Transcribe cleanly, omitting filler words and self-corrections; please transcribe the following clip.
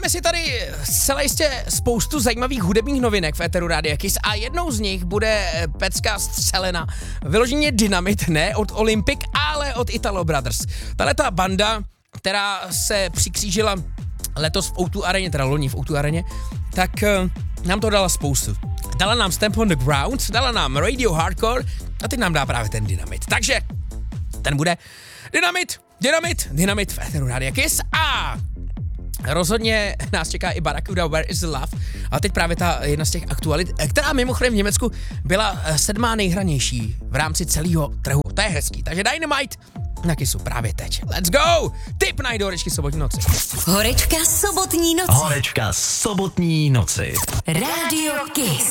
máme si tady zcela jistě spoustu zajímavých hudebních novinek v éteru Rádia Kiss a jednou z nich bude pecka střelena. Vyloženě Dynamit, ne od Olympic, ale od Italo Brothers. Tahleta banda, která se přikřížila letos v O2 areně, teda loni v O2 areně, tak nám to dala spoustu. Dala nám Stamp on the Ground, dala nám Radio Hardcore a teď nám dá právě ten Dynamit. Takže ten bude Dynamit v éteru Rádia Kiss a rozhodně nás čeká i Barracuda Where is the Love. A teď právě ta jedna z těch aktualit, která mimochodem v Německu byla 7. nejhranější v rámci celého trhu. To je hezký. Takže Dynamite na Kissu právě teď. Let's go! Tip na do horečky sobotní noci. Horečka sobotní noci. Horečka sobotní noci. Rádio Kiss.